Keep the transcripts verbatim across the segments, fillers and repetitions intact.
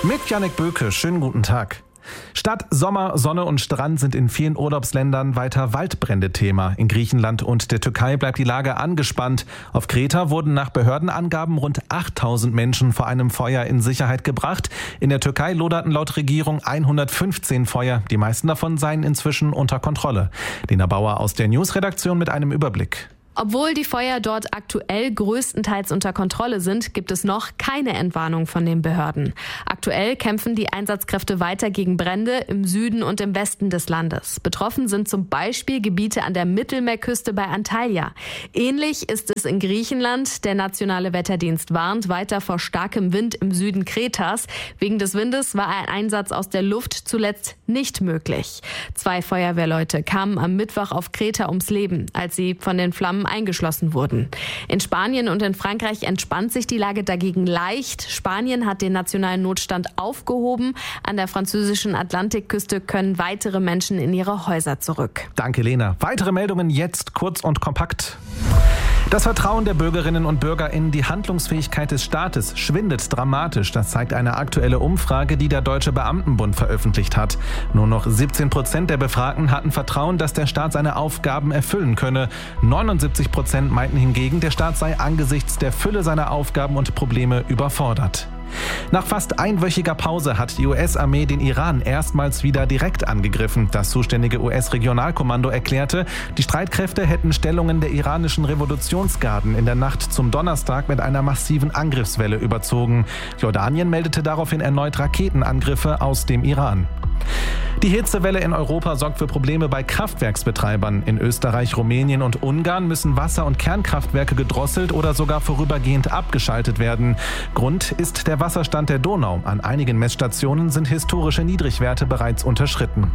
Mit Jannik Böke, schönen guten Tag. Statt Sommer, Sonne und Strand sind in vielen Urlaubsländern weiter Waldbrände Thema. In Griechenland und der Türkei bleibt die Lage angespannt. Auf Kreta wurden nach Behördenangaben rund achttausend Menschen vor einem Feuer in Sicherheit gebracht. In der Türkei loderten laut Regierung hundertfünfzehn Feuer. Die meisten davon seien inzwischen unter Kontrolle. Lena Bauer aus der Newsredaktion mit einem Überblick. Obwohl die Feuer dort aktuell größtenteils unter Kontrolle sind, gibt es noch keine Entwarnung von den Behörden. Aktuell kämpfen die Einsatzkräfte weiter gegen Brände im Süden und im Westen des Landes. Betroffen sind zum Beispiel Gebiete an der Mittelmeerküste bei Antalya. Ähnlich ist es in Griechenland. Der Nationale Wetterdienst warnt weiter vor starkem Wind im Süden Kretas. Wegen des Windes war ein Einsatz aus der Luft zuletzt nicht möglich. Zwei Feuerwehrleute kamen am Mittwoch auf Kreta ums Leben, als sie von den Flammen eingeschlossen wurden. In Spanien und in Frankreich entspannt sich die Lage dagegen leicht. Spanien hat den nationalen Notstand aufgehoben. An der französischen Atlantikküste können weitere Menschen in ihre Häuser zurück. Danke, Lena. Weitere Meldungen jetzt kurz und kompakt. Das Vertrauen der Bürgerinnen und Bürger in die Handlungsfähigkeit des Staates schwindet dramatisch. Das zeigt eine aktuelle Umfrage, die der Deutsche Beamtenbund veröffentlicht hat. Nur noch siebzehn Prozent der Befragten hatten Vertrauen, dass der Staat seine Aufgaben erfüllen könne. neunundsiebzig Prozent meinten hingegen, der Staat sei angesichts der Fülle seiner Aufgaben und Probleme überfordert. Nach fast einwöchiger Pause hat die U S-Armee den Iran erstmals wieder direkt angegriffen. Das zuständige U S-Regionalkommando erklärte, die Streitkräfte hätten Stellungen der iranischen Revolutionsgarden in der Nacht zum Donnerstag mit einer massiven Angriffswelle überzogen. Jordanien meldete daraufhin erneut Raketenangriffe aus dem Iran. Die Hitzewelle in Europa sorgt für Probleme bei Kraftwerksbetreibern. In Österreich, Rumänien und Ungarn müssen Wasser- und Kernkraftwerke gedrosselt oder sogar vorübergehend abgeschaltet werden. Grund ist der Wasserstand der Donau. An einigen Messstationen sind historische Niedrigwerte bereits unterschritten.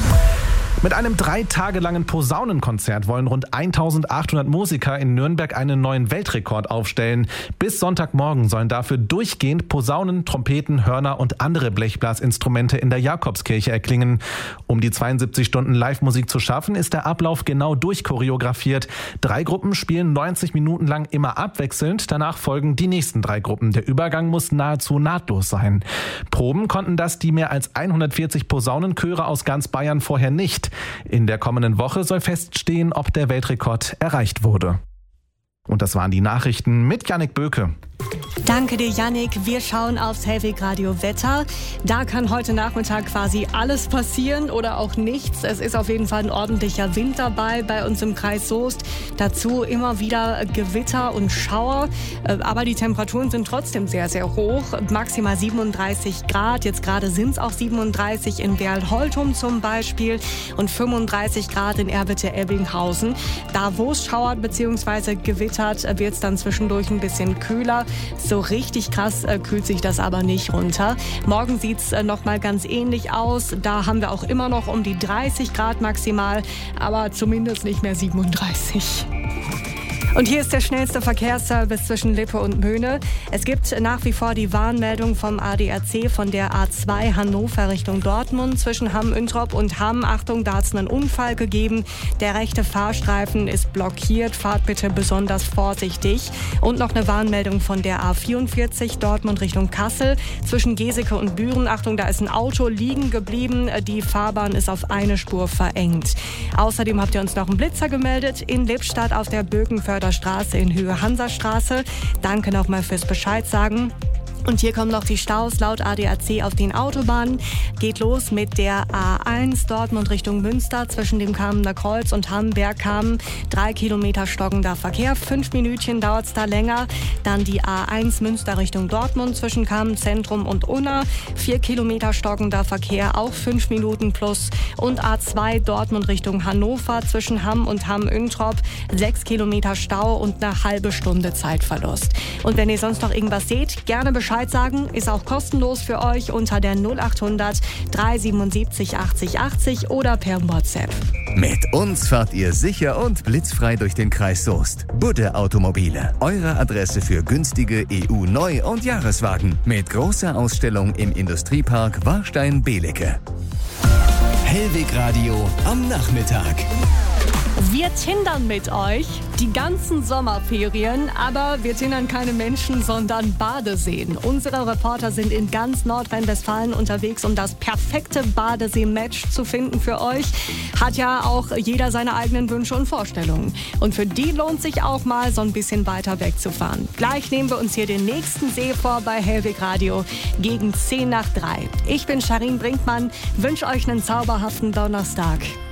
Mit einem drei Tage langen Posaunenkonzert wollen rund eintausendachthundert Musiker in Nürnberg einen neuen Weltrekord aufstellen. Bis Sonntagmorgen sollen dafür durchgehend Posaunen, Trompeten, Hörner und andere Blechblasinstrumente in der Jakobskirche erklingen. Um die zweiundsiebzig Stunden Live-Musik zu schaffen, ist der Ablauf genau durchchoreografiert. Drei Gruppen spielen neunzig Minuten lang immer abwechselnd. Danach folgen die nächsten drei Gruppen. Der Übergang muss nahezu nahtlos sein. Proben konnten das die mehr als hundertvierzig Posaunenchöre aus ganz Bayern vorher nicht. In der kommenden Woche soll feststehen, ob der Weltrekord erreicht wurde. Und das waren die Nachrichten mit Jannik Böke. Danke dir, Jannik. Wir schauen aufs Hellweg Radio Wetter. Da kann heute Nachmittag quasi alles passieren oder auch nichts. Es ist auf jeden Fall ein ordentlicher Wind dabei bei uns im Kreis Soest. Dazu immer wieder Gewitter und Schauer. Aber die Temperaturen sind trotzdem sehr, sehr hoch. Maximal siebenunddreißig Grad. Jetzt gerade sind es auch siebenunddreißig in Werl-Holtum zum Beispiel und fünfunddreißig Grad in Erwitte-Ebbinghausen. Da, wo es schauert bzw. gewittert, wird es dann zwischendurch ein bisschen kühler. So richtig krass äh, kühlt sich das aber nicht runter. Morgen sieht es äh, noch mal ganz ähnlich aus. Da haben wir auch immer noch um die dreißig Grad maximal, aber zumindest nicht mehr siebenunddreißig. Und hier ist der schnellste Verkehrsservice zwischen Lippe und Möhne. Es gibt nach wie vor die Warnmeldung vom A D A C von der A zwei Hannover Richtung Dortmund zwischen Hamm-Üntrop und Hamm. Achtung, da hat es einen Unfall gegeben. Der rechte Fahrstreifen ist blockiert. Fahrt bitte besonders vorsichtig. Und noch eine Warnmeldung von der A vierundvierzig Dortmund Richtung Kassel zwischen Geseke und Büren. Achtung, da ist ein Auto liegen geblieben. Die Fahrbahn ist auf eine Spur verengt. Außerdem habt ihr uns noch einen Blitzer gemeldet in Lippstadt auf der Bökenförder Straße in Höhe Hansastraße. Danke nochmal fürs Bescheid sagen. Und hier kommen noch die Staus laut A D A C auf den Autobahnen. Geht los mit der A eins Dortmund Richtung Münster zwischen dem Kamener Kreuz und Hamberg-Kamen. Drei Kilometer stockender Verkehr. Fünf Minütchen dauert es da länger. Dann die A eins Münster Richtung Dortmund zwischen Kamen Zentrum und Unna. Vier Kilometer stockender Verkehr, auch fünf Minuten plus. Und A zwei Dortmund Richtung Hannover zwischen Hamm und Hamm-Üntrop. Sechs Kilometer Stau und eine halbe Stunde Zeitverlust. Und wenn ihr sonst noch irgendwas seht, gerne Bescheid sagen, ist auch kostenlos für euch unter der null achthundert dreihundertsiebenundsiebzig achtzig achtzig oder per WhatsApp. Mit uns fahrt ihr sicher und blitzfrei durch den Kreis Soest. Budde Automobile, eure Adresse für günstige E U-Neu- und Jahreswagen. Mit großer Ausstellung im Industriepark Warstein-Belecke. Hellweg Radio am Nachmittag. Wir tindern mit euch die ganzen Sommerferien, aber wir tindern keine Menschen, sondern Badeseen. Unsere Reporter sind in ganz Nordrhein-Westfalen unterwegs, um das perfekte Badesee-Match zu finden für euch. Hat ja auch jeder seine eigenen Wünsche und Vorstellungen. Und für die lohnt sich auch mal, so ein bisschen weiter wegzufahren. Gleich nehmen wir uns hier den nächsten See vor bei Hellwig Radio gegen zehn nach drei. Ich bin Charin Brinkmann, wünsche euch einen zauberhaften Donnerstag.